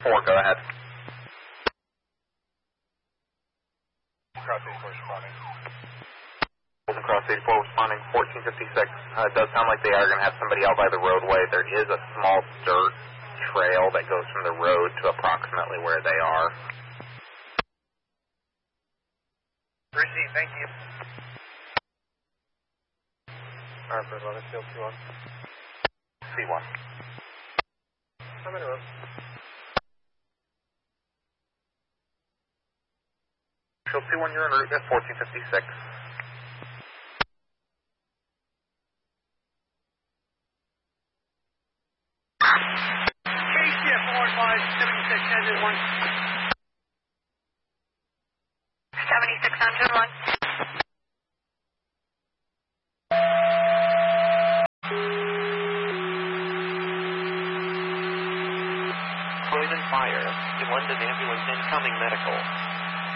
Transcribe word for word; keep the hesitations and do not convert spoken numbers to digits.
four, go ahead. Cross eighty-four responding. Golden Cross eighty-four responding, fourteen fifty-six. Uh, it does sound like they are going to have somebody out by the roadway. There is a small dirt trail that goes from the road to approximately where they are. Receive, thank you. Alright, for eleven, field C one. C one. I'm in a row. Field C one, you're en route at fourteen fifty-six. K C F four five seventy-six, engine one. seventy-six, engine one. Poison fire. To London ambulance incoming medical.